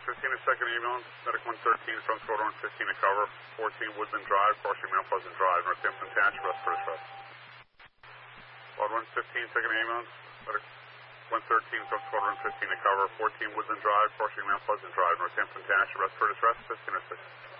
15 a second ambulance, medic 113 from Squadron 15 to cover, 14 Woodland Drive, crossing Mount Pleasant Drive, Northampton Township, rest for distress. Squadron 15 second ambulance, medic 113 from Squadron 15 to cover, 14 Woodland Drive, crossing Mount Pleasant Drive, Northampton Township, rest for distress, 1506.